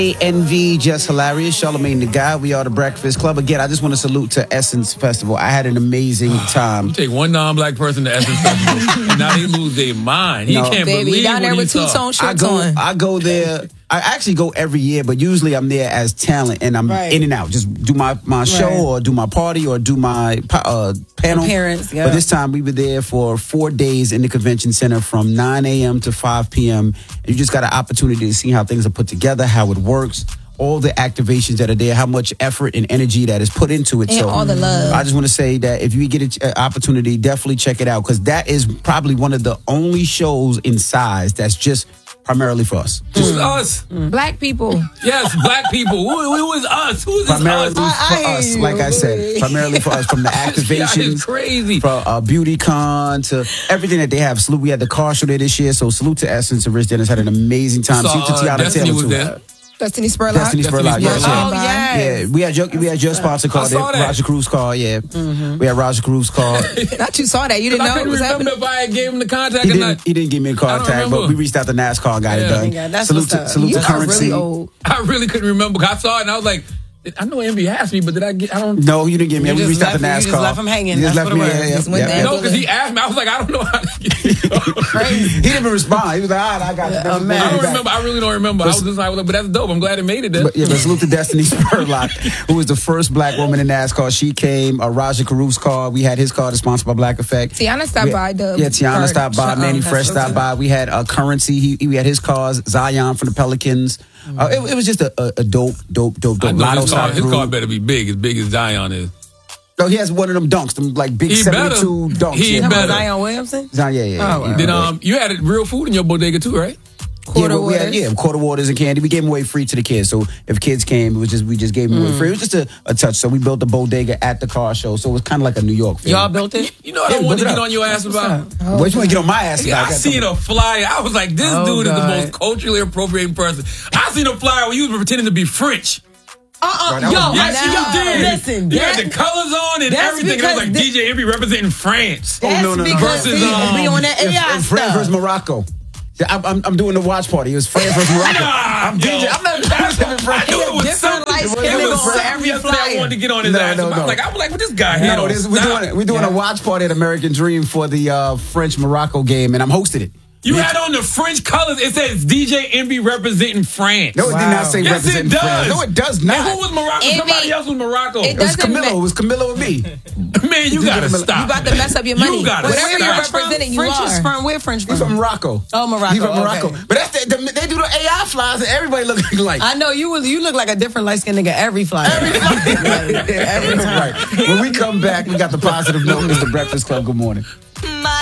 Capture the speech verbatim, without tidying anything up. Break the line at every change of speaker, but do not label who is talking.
Envy, just hilarious. Charlamagne the Guy. We are the Breakfast Club. Again, I just want to salute to Essence Festival. I had an amazing time.
You take one non-black person to Essence Festival, and now they lose their mind. He
No.
can't
Baby,
believe
down
what
there
he
with
saw.
two-tone
I
shirts
go,
on.
I go there. I actually go every year, but usually I'm there as talent, and I'm
Right.
in and out. Just do my, my show
Right.
or do my party or do my uh, panel.
Appearance, yeah.
But this time we were there for four days in the convention center from nine a.m. to five p.m. And you just got an opportunity to see how things are put together, how it works, all the activations that are there, how much effort and energy that is put into it.
And
so
all the love.
I just want to say that if you get an opportunity, definitely check it out, because that is probably one of the only shows in size that's just primarily for us.
Who's us?
Black people.
Yes, black people. Who, who is us? Who is this
Primarily
us?
for
I hear
us,
you,
like I said,
baby.
primarily for us, from the
That
activations,
is crazy.
from uh, Beauty Con to everything that they have. Salute, we had the car show there this year, so salute to Essence and Rich Dennis. Had an amazing time.
Saw,
Salute to
uh,
Tiana
Destiny
Taylor
was
too.
there.
Destiny Spurlock.
Destiny Spurlock, yes,
Spurlock.
yeah.
Oh, yes.
Yeah, we had your, we had your sponsor car
I
there,
saw that.
Roger Cruz car. Yeah, we had Roger Cruz car.
Not you saw that. You didn't
I
know it
couldn't
was
remember
happening.
if I had gave him the contact
He
or
didn't,
not.
he didn't give me a
I
contact,
don't
but
remember.
we reached out to NASCAR and got
Yeah.
it done.
Yeah, that's
salute
what's
to,
up.
salute
You
to
are
Currency.
really old.
I really couldn't remember. I saw it and I was like, I know Envy asked me, but did I get? I don't.
No, you didn't give me.
You
We
just
reached out to
left-
NASCAR.
you just left him hanging.
You just
That's
left me.
what it
Yeah,
was.
yeah,
Just went
yeah,
there.
yeah.
No, because he asked me. I was like, I don't know how to get
He didn't even respond. He was like, all right, I got you.
Yeah,
Never-
man.
never
I don't
back.
remember. I really don't remember. I was just like, but that's dope. I'm glad it made it there.
But, yeah, but salute to Destiny Spurlock, who was the first black woman in NASCAR. She came, uh, Raja Caruth's car. We had his car that's sponsored by Black Effect.
Tiana stopped
We-
by. The
Yeah, Tiana
card.
stopped by.
Uh-uh,
Manny
that's
Fresh
what's
stopped
up.
by. We had uh, Currency. He, he- we had his cars. Zion from the Pelicans. Uh, it, it was just a, a, a dope, dope, dope,
I
dope.
know
Lotto
his car,
stopped
his
through.
car better be big, as big as Zion is.
No, he has one of them dunks, them like big
He better.
seventy-two dunks.
He
yeah.
better.
Zion Williamson?
Zion, yeah, yeah. yeah,
Oh,
yeah.
Then um, you had real food in your bodega too, right?
Quarter
yeah, we had,
waters.
yeah, quarter waters and candy. We gave them away free to the kids. So if kids came, it was just we just gave them
Mm.
away free. It was just a, a touch. So we built a bodega at the car show. So it was kind of like a New York thing.
Y'all built it?
You know what
Yeah,
I wanted to
look it
get
up.
on your ass about?
What you want to get on my ass
Yeah,
about?
I seen a flyer. I was like, this
Oh,
dude is the
God.
most culturally appropriating person. I seen a flyer where you was pretending to be French.
Uh-uh.
Right, that
Yo,
was-
Yes,
I-
you did.
Listen,
you
that-
had the colors on and
that's
everything. It was
because
like
the-
D J Envy representing France.
Oh,
that's
no, no, no.
because
Versus,
he
um,
be on that A I
If France versus
stuff.
Morocco. Yeah, I'm, I'm, I'm doing the watch party. It was France versus Morocco.
Nah,
I'm D J.
yo.
I'm not representing
I
France.
knew it was
Different
something.
light
It
skinned
was
niggas on
something
every
yesterday I
flyer.
wanted to get on his
No,
ass.
no,
I was
no.
like, I was like, what this guy had
No,
on?
this, we're
Stop.
doing we're doing a watch party at American Dream for the uh, French Morocco game, and I'm hosting it.
You had on the French colors. It says D J Envy representing France.
No, it did not say
Yes, it
representing
does.
France. No, it does
And
not.
who was Morocco?
Envy-
Somebody else was Morocco.
It
It was
doesn't
Camilo.
ma-
It was Camilo and me.
Man, you gotta
Camilo-
stop.
You about to mess up your money.
You gotta
Whatever
stop.
you're representing, you
French is
are.
from where French
He's from
from?
Morocco.
Oh, Morocco,
He's from
okay.
Morocco. But that's the, the, they do the A I flies, and everybody look like.
I know you was you look like a different light skinned nigga every flyer.
Every time. Every time. Right. When we come back, we got the positive note. It's the Breakfast Club. Good morning.